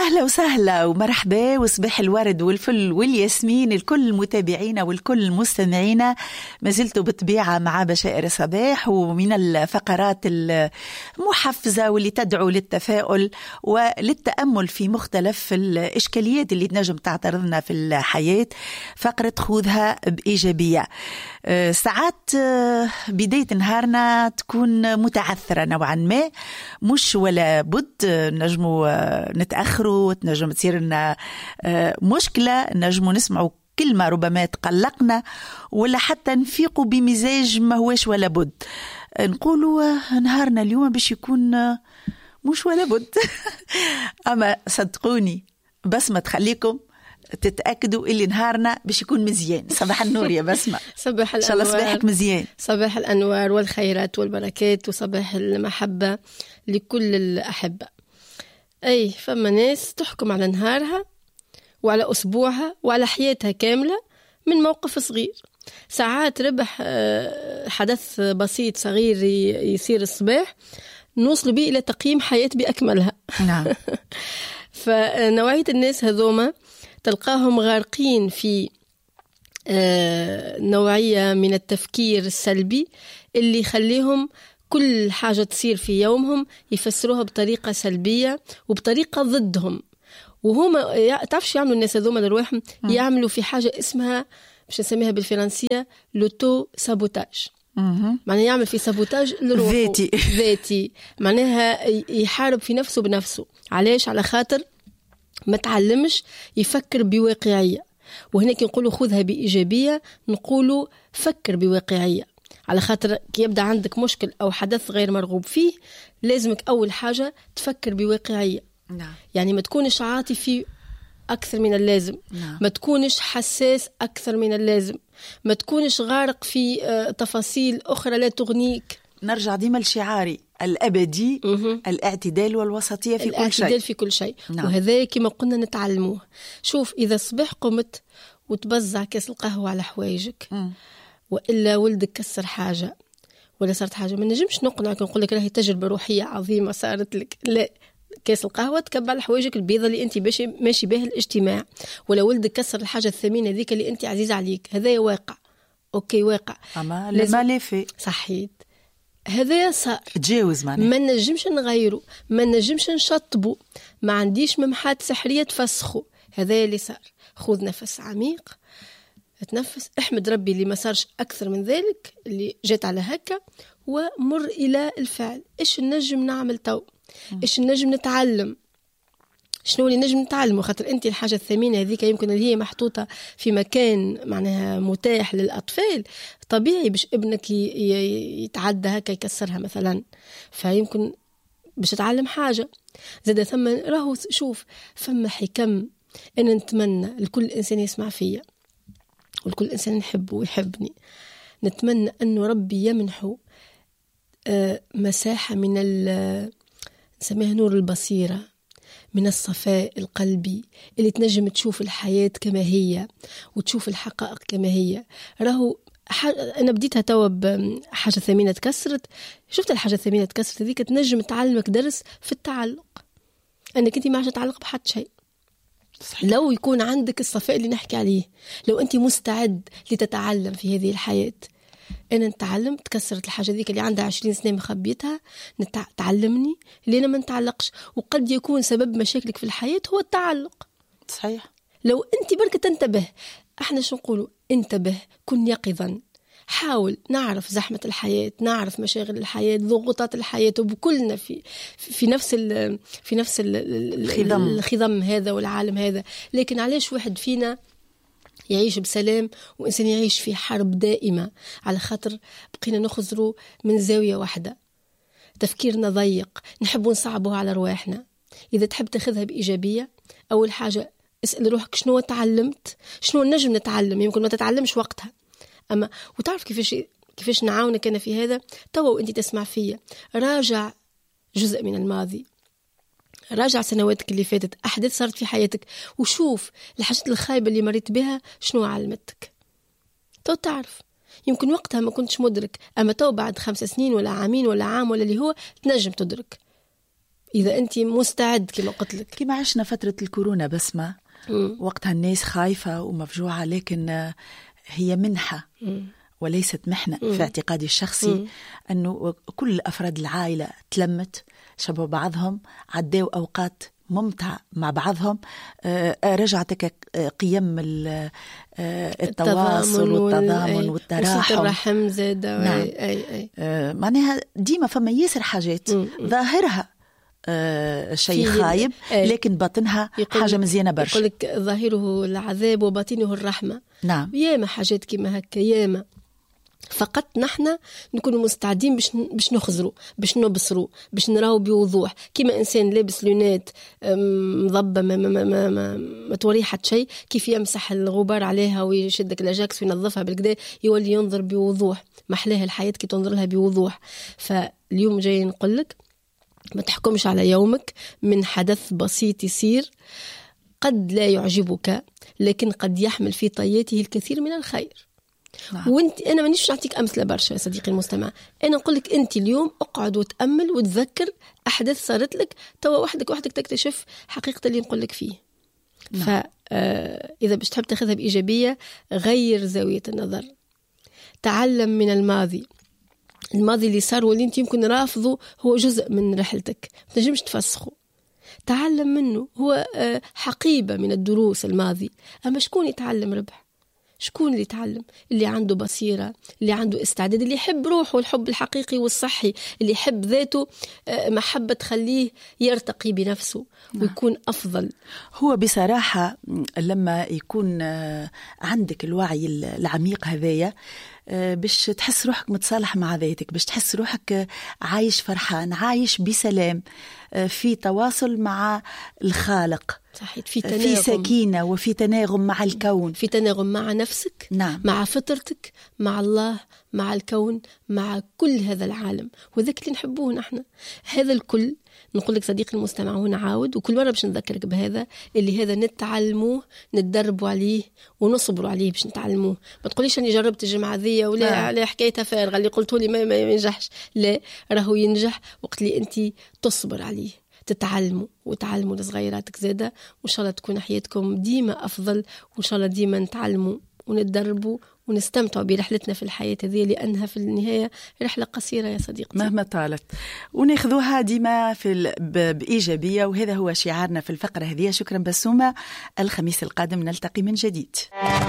أهلا وسهلا ومرحبا وصباح الورد والفل والياسمين الكل متابعينا والكل المستمعين. ما زلتوا بطبيعة مع بشائر صباح، ومن الفقرات المحفزة واللي تدعو للتفاؤل وللتأمل في مختلف الإشكاليات اللي تنجم تعترضنا في الحياة فقرة خذها بإيجابية. ساعات بداية نهارنا تكون متعثرة نوعا ما، مش ولا بد نجموا نتأخروا، تنجم تصير لنا مشكلة، نجموا نسمعوا كلمة ربما تقلقنا، ولا حتى نفيقوا بمزاج ما هوش ولا بد نقولوا نهارنا اليوم باش يكون مش ولا بد. أما صدقوني بس ما تخليكم تتأكدوا اللي نهارنا باش يكون مزيان. صباح النور يا بسمة. صباح الأنوار. إن شاء الله صباحك مزيان. صباح الأنوار والخيرات والبركات وصباح المحبة لكل الأحبة. أي فما ناس تحكم على نهارها وعلى أسبوعها وعلى حياتها كاملة من موقف صغير. ساعات ربح حدث بسيط صغير يصير الصباح نوصل به إلى تقييم حياة بأكملها. نعم. فنوعية الناس هذوما تلقاهم غارقين في نوعية من التفكير السلبي اللي يخليهم كل حاجة تصير في يومهم يفسروها بطريقة سلبية وبطريقة ضدهم. وهما تعرفش يعملوا الناس هذوما لرواحهم، يعملوا في حاجة اسمها مش نسميها بالفرنسية لوتو سابوتاج. معناها يعمل في سابوتاج لروحه ذاتي. معناها يحارب في نفسه بنفسه. علاش؟ على خاطر ما تعلمش يفكر بواقعية. وهناك نقولوا خذها بإيجابية، نقولوا فكر بواقعية. على خاطر كي يبدأ عندك مشكل أو حدث غير مرغوب فيه لازمك أول حاجة تفكر بواقعية. نعم. يعني ما تكونش عاطفي أكثر من اللازم. نعم. ما تكونش حساس أكثر من اللازم. ما تكونش غارق في تفاصيل أخرى لا تغنيك. نرجع ديما لشعاري الأبدي الاعتدال والوسطية في كل شيء. الاعتدال في كل شيء. نعم. وهذا كما قلنا نتعلموه. شوف، إذا صبح قمت وتبزع كاس القهوة على حوايجك وإلا ولدك كسر حاجة ولا صارت حاجة، ما نجمش نقنعك نقول لك راهي تجربة روحية عظيمة صارت لك. لا، كاس القهوة تكب على حوايجك البيضة اللي أنت ماشي بها الاجتماع، ولا ولدك كسر الحاجة الثمينة ذيك اللي أنت عزيز عليك. هذا واقع. أوكي واقع. أما لما لافي صحيت هذا صار تجاوز معنا. ما نجمش نغيره، ما نجمش نشطبه، ما عنديش ممحات سحرية تفسخه. هذا اللي صار. خذ نفس عميق، تنفس، احمد ربي اللي ما صارش أكثر من ذلك، اللي جات على هكا، ومر إلى الفعل. إيش نجم نعمل تو؟ إيش نجم نتعلم؟ شنو اللي نجم نتعلمه؟ خاطر أنت الحاجة الثمينة هذيك يمكن اللي هي محطوطة في مكان معناها متاح للأطفال، طبيعي باش ابنك يتعدى هكا يكسرها مثلا، فيمكن باش تتعلم حاجة. زاد ثم راهو شوف فما حكم. أنا نتمنى لكل إنسان يسمع فيا والكل إنسان نحبه ويحبني، نتمنى أنه ربي يمنحه مساحة من نسميها نور البصيرة، من الصفاء القلبي اللي تنجم تشوف الحياة كما هي وتشوف الحقائق كما هي. راهو أنا بديتها توا بحاجة ثمينة تكسرت. شفت الحاجة الثمينة تكسرت ذيك تنجم تعلمك درس في التعلق، أنك أنت ما عادش تتعلق بحد شيء. صحيح. لو يكون عندك الصفاء اللي نحكي عليه، لو أنت مستعد لتتعلم في هذه الحياة. أنا نتعلم، تكسرت الحاجة ذيك اللي عندها 20 سنة مخبيتها، تعلمني اللي أنا ما نتعلقش. وقد يكون سبب مشاكلك في الحياة هو التعلق. صحيح. لو أنت بركة تنتبه، احنا شو نقولوا؟ انتبه، كن يقظا، حاول نعرف زحمة الحياة، نعرف مشاغل الحياة، ضغوطات الحياة، وبكلنا في نفس الخضم هذا والعالم هذا. لكن علاش واحد فينا يعيش بسلام وإنسان يعيش في حرب دائمة؟ على خاطر بقينا نخزروا من زاوية واحدة، تفكيرنا ضيق، نحب نصعبه على رواحنا. إذا تحب تاخذها بإيجابية، أول حاجة اسأل روحك شنو تعلمت، شنو نجم نتعلم. يمكن ما تتعلمش وقتها، أما وتعرف كيفاش نعاونك أنا في هذا. توا وأنت تسمع فيا، راجع جزء من الماضي، راجع سنواتك اللي فاتت، أحداث صارت في حياتك، وشوف الحاجات الخايبة اللي مريت بها شنو علمتك. تو تعرف يمكن وقتها ما كنتش مدرك، أما تو بعد 5 سنين ولا عامين ولا عام ولا اللي هو تنجم تدرك. إذا أنت مستعد كما قلت لك. كما عشنا فترة الكورونا بسمة، وقتها الناس خايفة ومفجوعة، لكن هي منحة وليست محنة في اعتقادي الشخصي. أنه كل أفراد العائلة تلمت، شبه بعضهم، عداوا أوقات ممتعة مع بعضهم، رجعتك قيم التواصل والتضامن والتراحم والرحم زاد. نعم. معناها ديما فما ياسر حاجات ظاهرها شيء خايب، لكن باطنها حاجة مزيانة برشا. يقول لك ظاهره العذاب وباطنه الرحمة. نعم. ياما حاجات كما هكا ياما، فقط نحن نكون مستعدين باش نخزروا، باش نبصروا، باش نراو بوضوح. كما إنسان لابس لونات مضبة ما توري حد شيء، كيف يمسح الغبار عليها ويشدك لاجاكس وينظفها بالكدا، يولي ينظر بوضوح. محلاها الحياة كي تنظر لها بوضوح. فاليوم جاي نقول لك ما تحكمش على يومك من حدث بسيط يصير، قد لا يعجبك لكن قد يحمل في طياته الكثير من الخير. نعم. وانت انا مانيش نعطيك امثله برشا يا صديقي المستمع، انا نقول لك انت اليوم اقعد وتامل وتذكر احداث صارت لك توا وحدك تكتشف حقيقه اللي نقول لك فيه. نعم. فاذا باش تحب تاخذها بايجابيه، غير زاويه النظر، تعلم من الماضي اللي صار واللي انت يمكن رافضه، هو جزء من رحلتك ما تنجمش تفسخه. تعلم منه، هو حقيبه من الدروس الماضي. اما شكون يتعلم ربح؟ شكون اللي يتعلم؟ اللي عنده بصيرة، اللي عنده استعداد، اللي يحب روحه الحب الحقيقي والصحي، اللي يحب ذاته محبة تخليه يرتقي بنفسه ويكون أفضل. هو بصراحة لما يكون عندك الوعي العميق هذايا، باش تحس روحك متصالح مع ذاتك، باش تحس روحك عايش فرحان، عايش بسلام، في تواصل مع الخالق، صحيح، في سكينة وفي تناغم مع الكون، في تناغم مع نفسك. نعم. مع فطرتك، مع الله، مع الكون، مع كل هذا العالم. وذاك اللي نحبوه نحن. هذا الكل نقول لك صديقي المستمع ونعاود، وكل مرة باش نذكرك بهذا، اللي هذا نتعلموه، نتدربوا عليه ونصبروا عليه باش نتعلموه. ما تقوليش أني جربت الجمعة ذي ولا على حكايتها فارغة اللي قلته لي ما ينجحش. لا، راهو ينجح وقت اللي أنت تصبر عليه، تتعلموا وتعلموا لصغيراتك زادة. وإن شاء الله تكون حياتكم ديما أفضل، وإن شاء الله ديما نتعلموا ونتدربوا ونستمتع برحلتنا في الحياة هذه، لأنها في النهاية رحلة قصيرة يا صديقتي مهما طالت، وناخذوها ديما بإيجابية. وهذا هو شعارنا في الفقرة هذه. شكرا بسومة، الخميس القادم نلتقي من جديد.